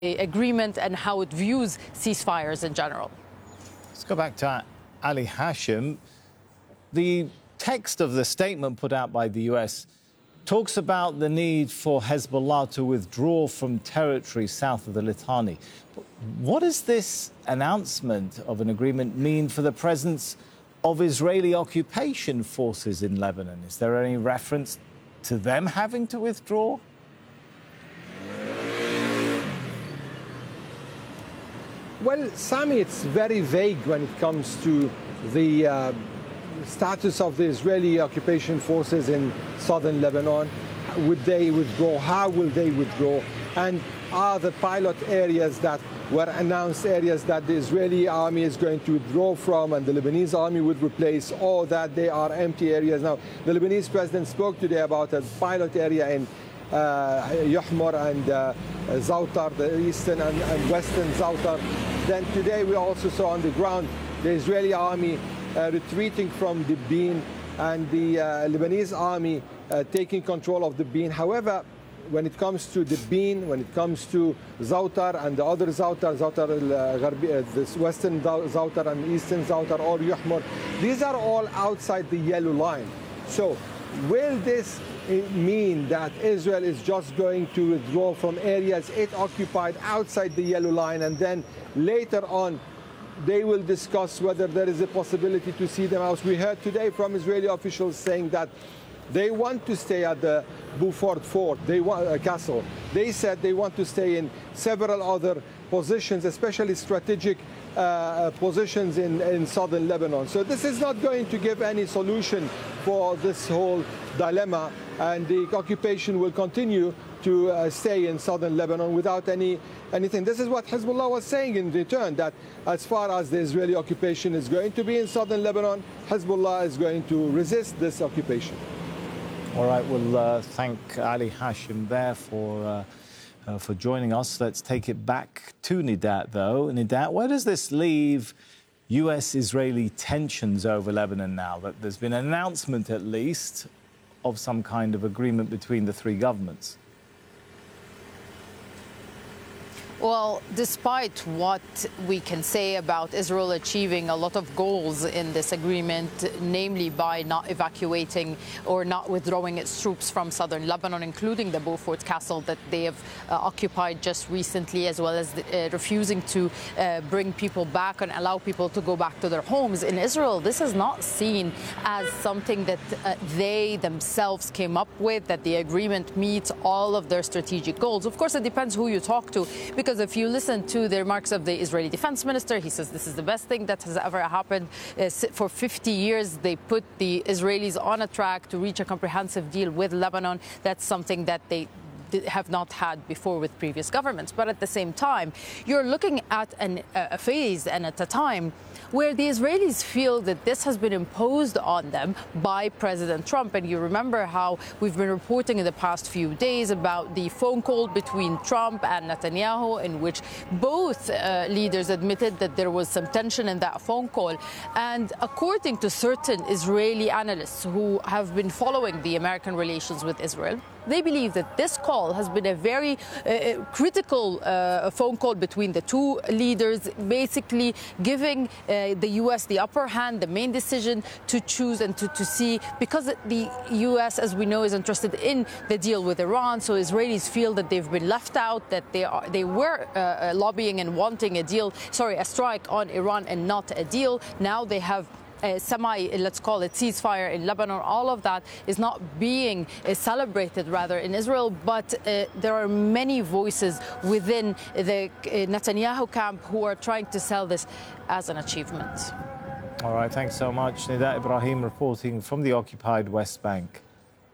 agreement and how it views ceasefires in general. Let's go back to Ali Hashim. The text of the statement put out by the US talks about the need for Hezbollah to withdraw from territory south of the Litani. What does this announcement of an agreement mean for the presence of Israeli occupation forces in Lebanon? Is there any reference to them having to withdraw? Well, Sami, it's very vague when it comes to the status of the Israeli occupation forces in southern Lebanon. Would they withdraw? How will they withdraw? And are the pilot areas that were announced areas that the Israeli army is going to withdraw from and the Lebanese army would replace, or that they are empty areas? Now, the Lebanese president spoke today about a pilot area in Yuhmar and Zawtar, the eastern and western Zawtar. Then today we also saw on the ground the Israeli army retreating from Dibin and the Lebanese army taking control of Dibin. However, when it comes to Dibin, when it comes to Zawtar and the other Zawtar, the western Zawtar and eastern Zawtar or Yuhmar, these are all outside the yellow line. So will this mean that Israel is just going to withdraw from areas it occupied outside the yellow line, and then later on they will discuss whether there is a possibility to see them out? We heard today from Israeli officials saying that they want to stay at the Beaufort Fort, castle. They said they want to stay in several other positions, especially strategic positions in southern Lebanon. So this is not going to give any solution for this whole dilemma, and the occupation will continue to stay in southern Lebanon without anything. This is what Hezbollah was saying in return, that as far as the Israeli occupation is going to be in southern Lebanon, Hezbollah is going to resist this occupation. All right, we'll thank Ali Hashim there for joining us. Let's take it back to Nidat, though. Nidat, where does this leave US-Israeli tensions over Lebanon now? That there's been an announcement, at least, of some kind of agreement between the three governments. Well, despite what we can say about Israel achieving a lot of goals in this agreement, namely by not evacuating or not withdrawing its troops from southern Lebanon, including the Beaufort Castle that they have occupied just recently, as well as refusing to bring people back and allow people to go back to their homes. In Israel, this is not seen as something that they themselves came up with, that the agreement meets all of their strategic goals. Of course, it depends who you talk to, because if you listen to the remarks of the Israeli defense minister, he says this is the best thing that has ever happened. For 50 years, they put the Israelis on a track to reach a comprehensive deal with Lebanon. That's something that they have not had before with previous governments. But at the same time, you're looking at a phase and at a time where the Israelis feel that this has been imposed on them by President Trump. And you remember how we've been reporting in the past few days about the phone call between Trump and Netanyahu, in which both leaders admitted that there was some tension in that phone call. And according to certain Israeli analysts who have been following the American relations with Israel, they believe that this call has been a very critical phone call between the two leaders, basically giving the U.S. the upper hand, the main decision to choose and to see, because the U.S., as we know, is interested in the deal with Iran. So Israelis feel that they've been left out, that they were lobbying and wanting a strike on Iran and not a deal. Now they have let's call it ceasefire in Lebanon. All of that is not being celebrated, rather, in Israel. But there are many voices within the Netanyahu camp who are trying to sell this as an achievement. All right, thanks so much. Nidat Ibrahim reporting from the occupied West Bank.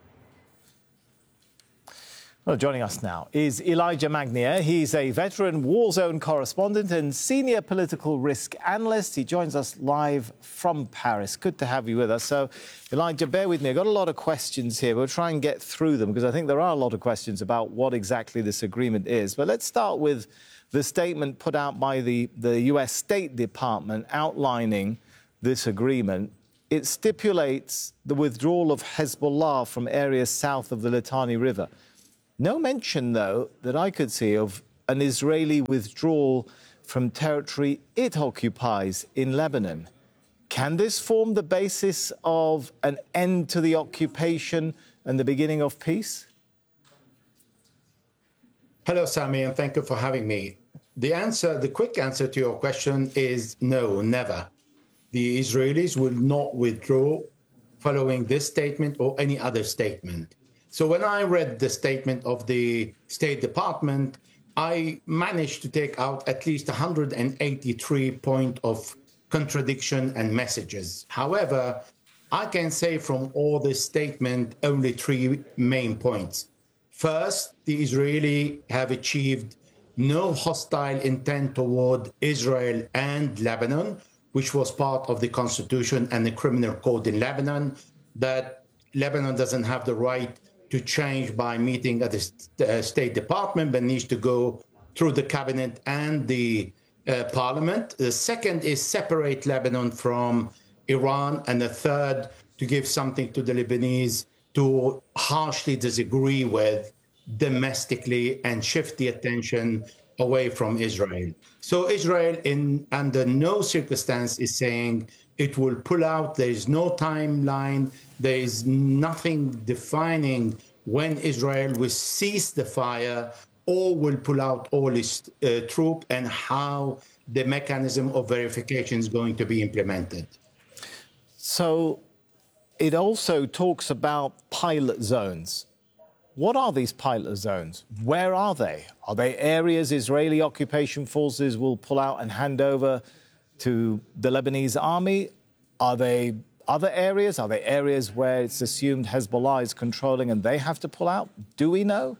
Well, joining us now is Elijah Magnier. He's a veteran war zone correspondent and senior political risk analyst. He joins us live from Paris. Good to have you with us. So, Elijah, bear with me. I've got a lot of questions here. We'll try and get through them because I think there are a lot of questions about what exactly this agreement is. But let's start with the statement put out by the US State Department outlining this agreement. It stipulates the withdrawal of Hezbollah from areas south of the Litani River. No mention, though, that I could see of an Israeli withdrawal from territory it occupies in Lebanon. Can this form the basis of an end to the occupation and the beginning of peace? Hello, Sami, and thank you for having me. The quick answer to your question is no, never. The Israelis will not withdraw following this statement or any other statement. So when I read the statement of the State Department, I managed to take out at least 183 points of contradiction and messages. However, I can say from all this statement only three main points. First, the Israelis have achieved no hostile intent toward Israel and Lebanon, which was part of the Constitution and the Criminal Code in Lebanon, that Lebanon doesn't have the right to change by meeting at the State Department, but needs to go through the cabinet and the parliament. The second is separate Lebanon from Iran. And the third, to give something to the Lebanese to harshly disagree with domestically and shift the attention away from Israel. So Israel, under no circumstance, is saying it will pull out. There is no timeline. There is nothing defining when Israel will cease the fire or will pull out all its troops, and how the mechanism of verification is going to be implemented. So it also talks about pilot zones. What are these pilot zones? Where are they? Are they areas Israeli occupation forces will pull out and hand over to the Lebanese army? Are they other areas? Are they areas where it's assumed Hezbollah is controlling and they have to pull out? Do we know?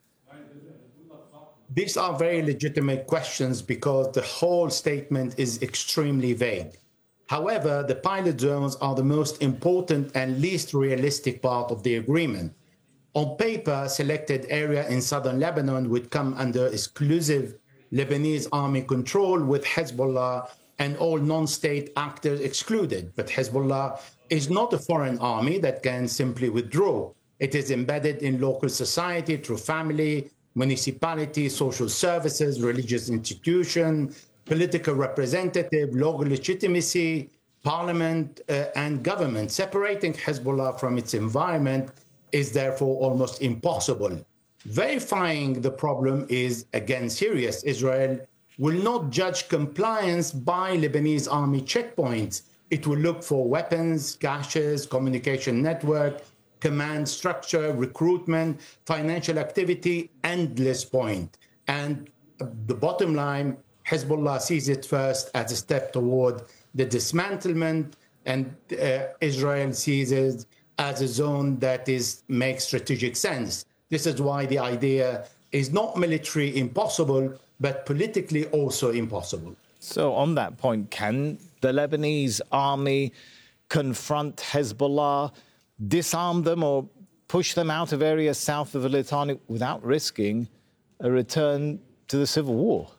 These are very legitimate questions because the whole statement is extremely vague. However, the pilot zones are the most important and least realistic part of the agreement. On paper, selected area in southern Lebanon would come under exclusive Lebanese army control, with Hezbollah and all non-state actors excluded. But Hezbollah is not a foreign army that can simply withdraw. It is embedded in local society through family, municipality, social services, religious institution, political representative, local legitimacy, parliament, and government. Separating Hezbollah from its environment is therefore almost impossible. Verifying the problem is, again, serious. Israel will not judge compliance by Lebanese army checkpoints. It will look for weapons, caches, communication network, command structure, recruitment, financial activity, endless point. And the bottom line, Hezbollah sees it first as a step toward the dismantlement, and Israel sees it as a zone that makes strategic sense. This is why the idea is not military impossible, but politically also impossible. So on that point, can the Lebanese army confront Hezbollah, disarm them or push them out of areas south of the Litani without risking a return to the civil war?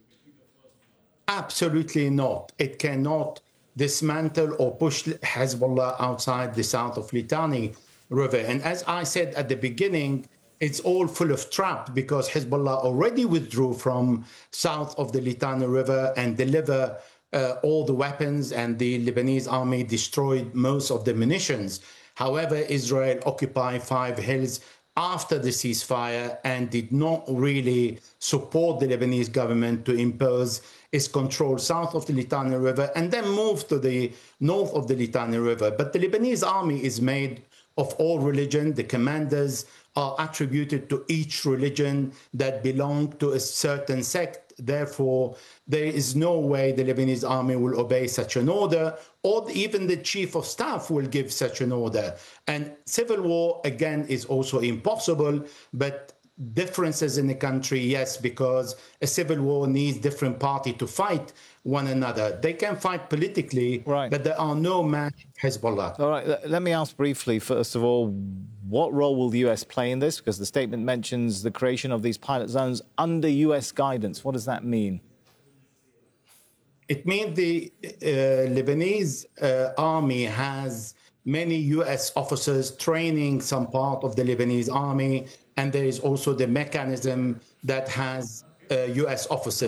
Absolutely not. It cannot dismantle or push Hezbollah outside the south of Litani River. And as I said at the beginning, it's all full of trap because Hezbollah already withdrew from south of the Litani River and deliver all the weapons, and the Lebanese army destroyed most of the munitions. However, Israel occupied 5 hills after the ceasefire and did not really support the Lebanese government to impose its control south of the Litani River and then move to the north of the Litani River. But the Lebanese army is made of all religion. The commanders are attributed to each religion that belong to a certain sect. Therefore, there is no way the Lebanese army will obey such an order, or even the chief of staff will give such an order. And civil war, again, is also impossible, but differences in the country, yes, because a civil war needs different parties to fight one another. They can fight politically, right, but there are no match Hezbollah. All right, let me ask briefly, first of all, what role will the US play in this? Because the statement mentions the creation of these pilot zones under US guidance. What does that mean? It means the Lebanese army has many US officers training some part of the Lebanese army, and there is also the mechanism that has U.S. officers.